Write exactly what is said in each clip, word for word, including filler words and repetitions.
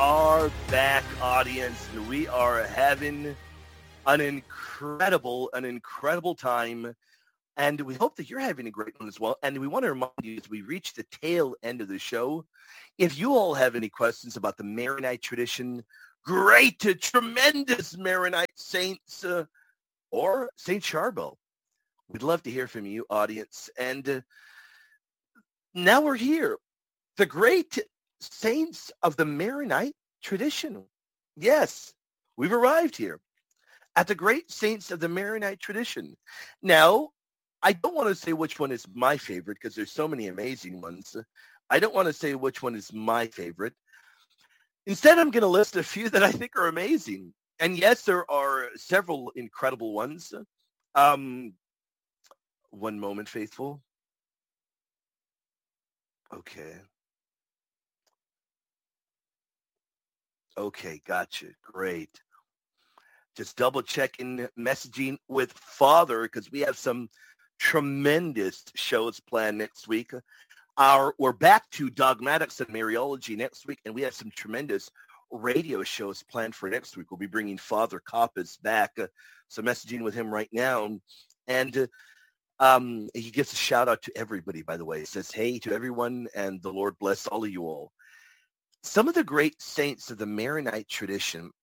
are back, audience, and we are having an incredible, an incredible time. And we hope that you're having a great one as well. And we want to remind you as we reach the tail end of the show, if you all have any questions about the Maronite tradition, great, tremendous Maronite saints, uh, or Saint Charbel, we'd love to hear from you, audience. And uh, now we're here. The great saints of the Maronite tradition. Yes, we've arrived here at the great saints of the Maronite tradition. Now, I don't want to say which one is my favorite because there's so many amazing ones. I don't want to say which one is my favorite. Instead, I'm going to list a few that I think are amazing. And yes, there are several incredible ones. Um, one moment, faithful. Okay. Okay, gotcha. Great. Just double checking messaging with Father because we have some tremendous shows planned next week. Our we're back to Dogmatics and Mariology next week, and we have some tremendous radio shows planned for next week. We'll be bringing Father Coppas back. Uh, so messaging with him right now, and uh, um, he gives a shout out to everybody. By the way, he says hey to everyone, and the Lord bless all of you all. Some of the great saints of the Maronite tradition.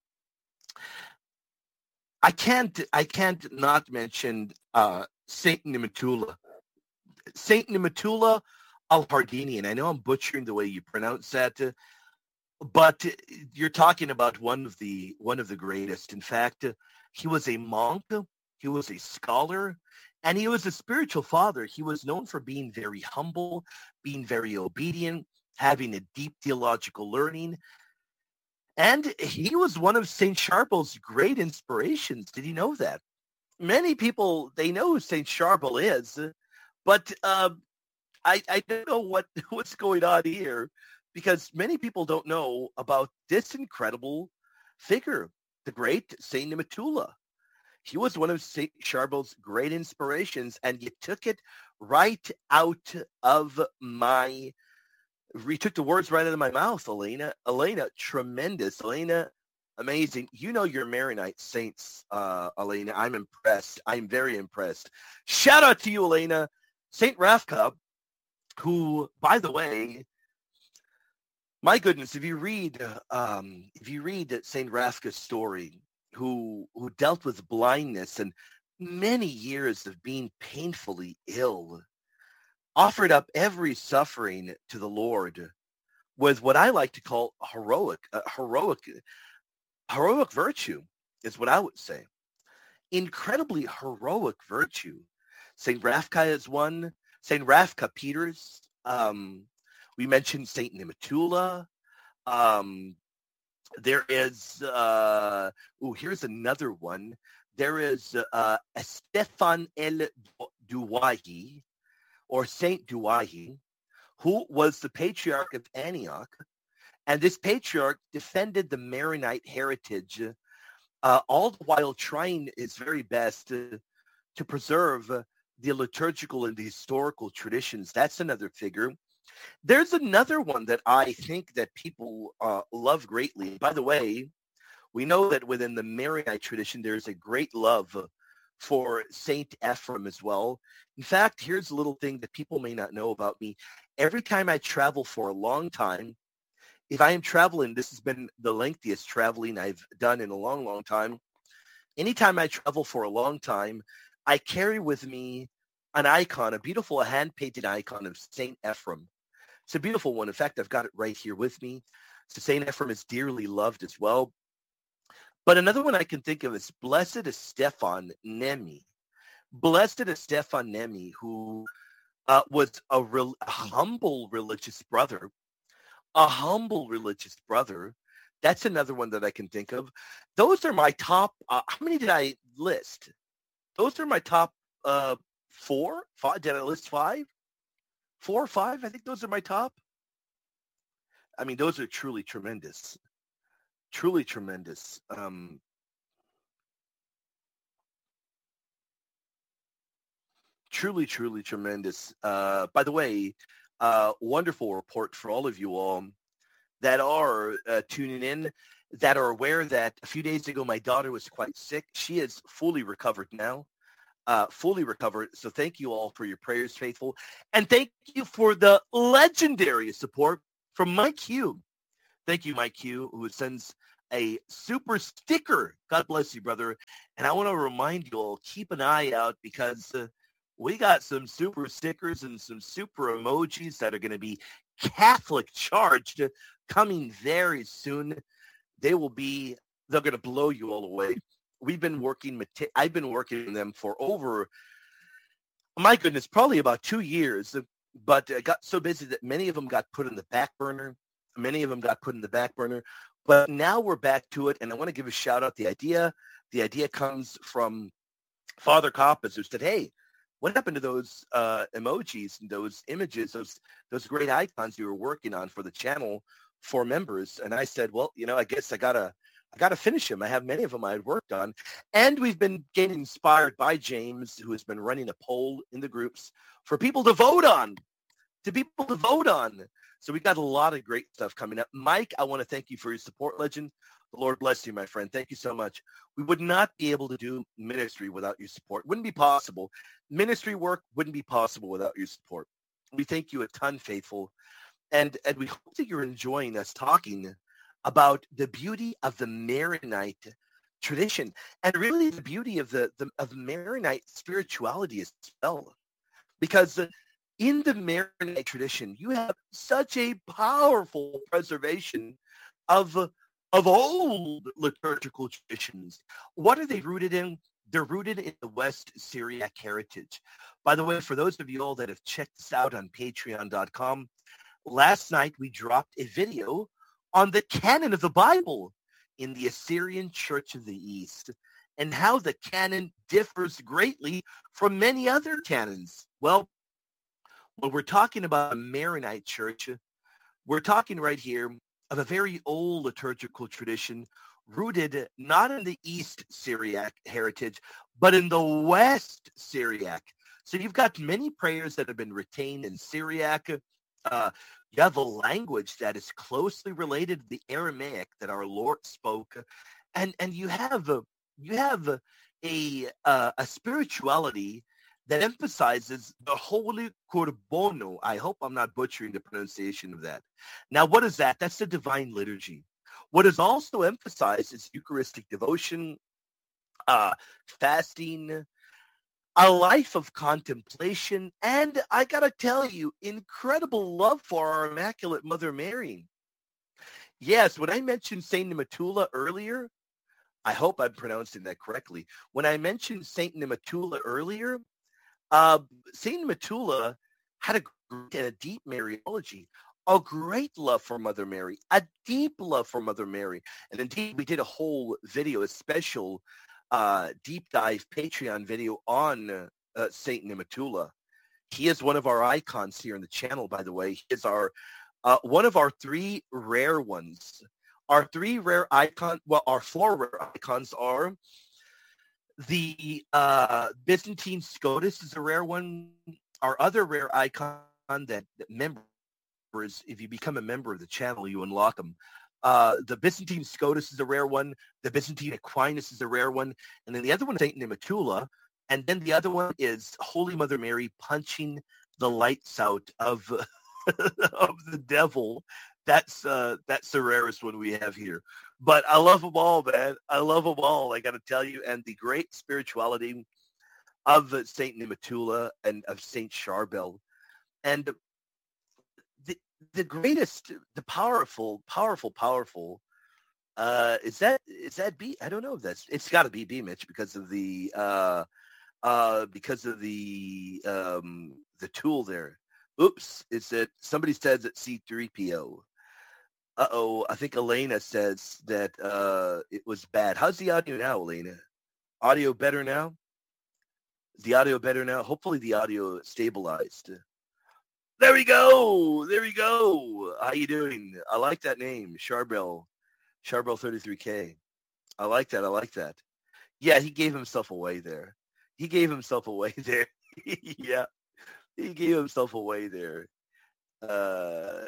I can't I can't not mention uh, Saint Nematula. Saint Nematula al-Hardinian. I know I'm butchering the way you pronounce that, uh, but you're talking about one of the one of the greatest. In fact, uh, he was a monk, he was a scholar, and he was a spiritual father. He was known for being very humble, being very obedient, having a deep theological learning. And he was one of Saint Charbel's great inspirations. Did you know that? Many people, they know who Saint Charbel is, but uh, I, I don't know what, what's going on here because many people don't know about this incredible figure, the great Saint Nematula. He was one of Saint Charbel's great inspirations, and you took it right out of my You took the words right out of my mouth, Elena. Elena, tremendous. Elena, amazing. You know your Maronite saints, uh, Elena. I'm impressed. I'm very impressed. Shout out to you, Elena. Saint Rafka, who, by the way, my goodness, if you read, um, if you read Saint Rafka's story, who who dealt with blindness and many years of being painfully ill, offered up every suffering to the Lord with what I like to call heroic, uh, heroic, heroic virtue is what I would say. Incredibly heroic virtue. Saint Rafka is one. Saint Rafka Peters. Um, we mentioned Saint Nematula. Um, there is, uh, oh, here's another one. There is uh, Stefan El Douahi, or Saint Douahi, who was the patriarch of Antioch. And this patriarch defended the Maronite heritage, uh, all the while trying his very best to, to preserve uh, the liturgical and the historical traditions. That's another figure. There's another one that I think that people uh, love greatly. By the way, we know that within the Maronite tradition, there's a great love for Saint Ephrem as well. In fact, here's a little thing that people may not know about me. Every time I travel for a long time, if I am traveling, this has been the lengthiest traveling I've done in a long, long time. Anytime I travel for a long time, I carry with me an icon, a beautiful hand-painted icon of Saint Ephrem. It's a beautiful one. In fact, I've got it right here with me. So Saint Ephrem is dearly loved as well. But another one I can think of is Blessed is Stefan Nemi. Blessed is Stefan Nemi, who uh, was a, real, a humble religious brother, a humble religious brother. That's another one that I can think of. Those are my top. Uh, how many did I list? Those are my top uh, four. Five? Did I list five? Four or five? I think those are my top. I mean, those are truly tremendous. Truly tremendous. Um, truly, truly tremendous. Uh, by the way, uh, wonderful report for all of you all. that are uh, tuning in that are aware that a few days ago my daughter was quite sick. She is fully recovered now. Uh, fully recovered. So thank you all for your prayers, faithful. And thank you for the legendary support from Mike Hugh. Thank you, Mike Hugh, who sends a super sticker. God bless you, brother. And I want to remind you all, keep an eye out because uh, we got some super stickers and some super emojis that are going to be Catholic charged coming very soon. They will be, they're going to blow you all away. We've been working, I've been working on them for over, my goodness, probably about two years, but I got so busy that many of them got put in the back burner. Many of them got put in the back burner, but now we're back to it. And I want to give a shout out. The idea, the idea comes from Father Coppas, who said, hey, what happened to those uh, emojis and those images, those, those great icons you were working on for the channel for members? And I said, well, you know, I guess I gotta, I got to finish them. I have many of them I had worked on. And we've been getting inspired by James, who has been running a poll in the groups for people to vote on, to people to vote on. So we got a lot of great stuff coming up. Mike, I want to thank you for your support, legend. The Lord bless you, my friend. Thank you so much. We would not be able to do ministry without your support. Wouldn't be possible. Ministry work wouldn't be possible without your support. We thank you a ton, faithful. And, and we hope that you're enjoying us talking about the beauty of the Maronite tradition and really the beauty of the, the of Maronite spirituality as well. Because in the Maronite tradition, you have such a powerful preservation of, of old liturgical traditions. What are they rooted in? They're rooted in the West Syriac heritage. By the way, for those of you all that have checked this out on patreon dot com, last night we dropped a video on the canon of the Bible in the Assyrian Church of the East and how the canon differs greatly from many other canons. Well, when we're talking about a Maronite church, we're talking right here of a very old liturgical tradition rooted not in the East Syriac heritage, but in the West Syriac. So you've got many prayers that have been retained in Syriac. Uh, you have a language that is closely related to the Aramaic that our Lord spoke, and and you have a you have a a, uh, a spirituality that emphasizes the Holy Korbono. I hope I'm not butchering the pronunciation of that. Now, what is that? That's the divine liturgy. What is also emphasized is Eucharistic devotion, uh, fasting, a life of contemplation, and I got to tell you, incredible love for our Immaculate Mother Mary. Yes, when I mentioned Saint Nematula earlier, I hope I'm pronouncing that correctly. When I mentioned Saint Nematula earlier, uh, Saint Nematula had a great and a deep Mariology, a great love for Mother Mary, a deep love for Mother Mary. And indeed, we did a whole video, a special uh, deep dive Patreon video on uh, Saint Nematula. He is one of our icons here in the channel, by the way. He is our uh, one of our three rare ones. Our three rare icons, well, our four rare icons are the uh, Byzantine Scotus is a rare one. Our other rare icon that, that members, if you become a member of the channel, you unlock them. Uh, the Byzantine Scotus is a rare one. The Byzantine Aquinas is a rare one. And then the other one is Saint Nematula. And then the other one is Holy Mother Mary punching the lights out of, of the devil. That's uh, that's the rarest one we have here. But I love them all, man. I love them all, I got to tell you. And the great spirituality of Saint Nematula and of Saint Charbel. And the the greatest, the powerful, powerful, powerful, uh, is that, is that B? I don't know if that's, it's got to be B, Mitch, because of the, uh, uh, because of the, um, the tool there. Oops, it's that somebody says it's C three P O. Uh-oh, I think Elena says that uh, it was bad. How's the audio now, Elena? Audio better now? Is the audio better now? Hopefully the audio stabilized. There we go. There we go. How you doing? I like that name, Charbel. Charbel thirty-three K. I like that. I like that. Yeah, he gave himself away there. He gave himself away there. Yeah, he gave himself away there. Uh,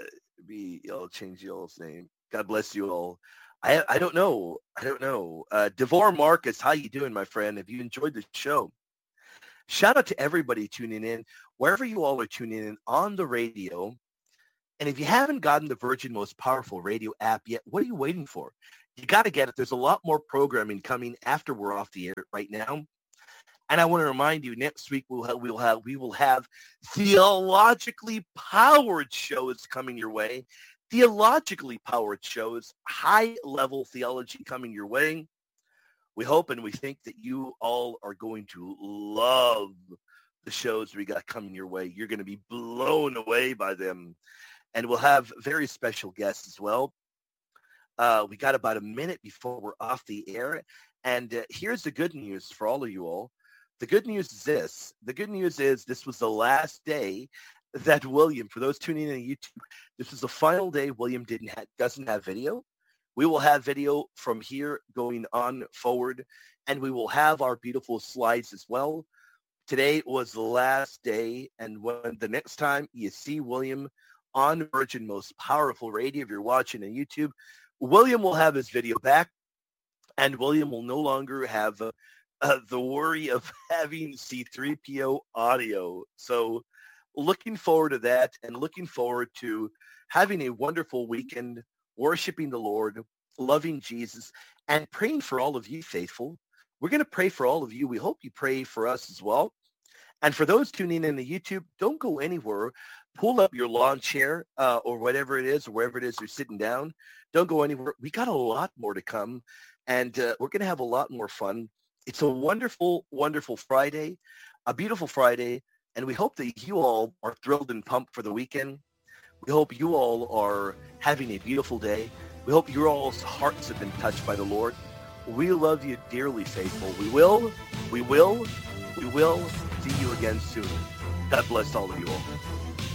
Maybe I'll change y'all's name. God bless you all. I I don't know. I don't know. Uh, Devor Marcus, how you doing, my friend? Have you enjoyed the show? Shout out to everybody tuning in, wherever you all are tuning in on the radio. And if you haven't gotten the Virgin Most Powerful Radio app yet, what are you waiting for? You got to get it. There's a lot more programming coming after we're off the air right now. And I want to remind you, next week we'll have, we'll have, we will have theologically powered shows coming your way. Theologically powered shows, high-level theology coming your way. We hope and we think that you all are going to love the shows we got coming your way. You're going to be blown away by them. And we'll have very special guests as well. Uh, we got about a minute before we're off the air. And uh, here's the good news for all of you all. The good news is this. The good news is this was the last day that William, for those tuning in on YouTube, this is the final day William didn't ha- doesn't have video. We will have video from here going on forward, and we will have our beautiful slides as well. Today was the last day, and when the next time you see William on Virgin Most Powerful Radio, if you're watching on YouTube, William will have his video back, and William will no longer have uh, uh, the worry of having C three P O audio. So looking forward to that, and looking forward to having a wonderful weekend, worshiping the Lord, loving Jesus, and praying for all of you faithful. We're going to pray for all of you. We hope you pray for us as well. And for those tuning in to YouTube, don't go anywhere. Pull up your lawn chair uh, or whatever it is, or wherever it is you're sitting down. Don't go anywhere. We got a lot more to come, and uh, we're going to have a lot more fun. It's a wonderful, wonderful Friday, a beautiful Friday, and we hope that you all are thrilled and pumped for the weekend. We hope you all are having a beautiful day. We hope your all's hearts have been touched by the Lord. We love you dearly, faithful. We will, we will, we will see you again soon. God bless all of you all.